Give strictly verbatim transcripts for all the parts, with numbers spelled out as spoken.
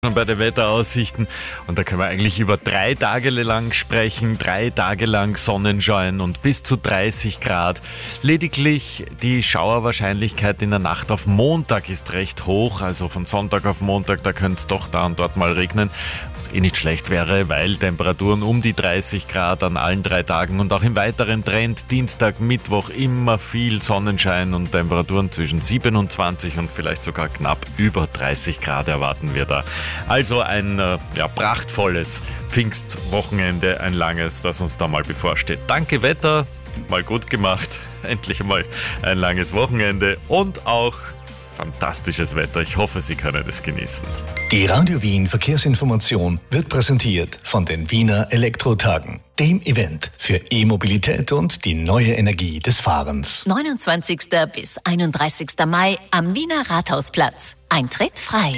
Bei den Wetteraussichten und da können wir eigentlich über drei Tage lang sprechen, drei Tage lang Sonnenschein und bis zu dreißig Grad. Lediglich die Schauerwahrscheinlichkeit in der Nacht auf Montag ist recht hoch, also von Sonntag auf Montag, da könnte es doch da und dort mal regnen, was eh nicht schlecht wäre, weil Temperaturen um die dreißig Grad an allen drei Tagen und auch im weiteren Trend Dienstag, Mittwoch immer viel Sonnenschein und Temperaturen zwischen siebenundzwanzig und vielleicht sogar knapp über dreißig Grad erwarten wir da. Also ein äh, ja, prachtvolles Pfingstwochenende, ein langes, das uns da mal bevorsteht. Danke Wetter, mal gut gemacht, endlich mal ein langes Wochenende und auch fantastisches Wetter. Ich hoffe, Sie können es genießen. Die Radio Wien Verkehrsinformation wird präsentiert von den Wiener Elektrotagen, dem Event für E-Mobilität und die neue Energie des Fahrens. neunundzwanzigsten bis einunddreißigsten Mai am Wiener Rathausplatz. Eintritt frei.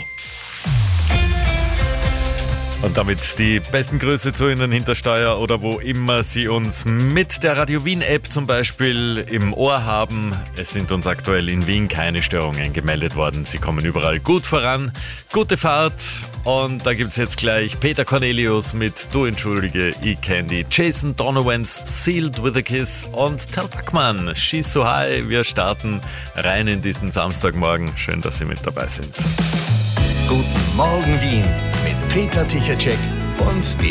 Und damit die besten Grüße zu Ihnen hinter Steuer oder wo immer Sie uns mit der Radio Wien App zum Beispiel im Ohr haben. Es sind uns aktuell in Wien keine Störungen gemeldet worden. Sie kommen überall gut voran. Gute Fahrt. Und da gibt es jetzt gleich Peter Cornelius mit Du entschuldige, ich kenn die, Jason Donovan's Sealed with a Kiss und Tal Bachmann, She's So High. Wir starten rein in diesen Samstagmorgen. Schön, dass Sie mit dabei sind. Guten Morgen Wien mit Peter Tichacek und die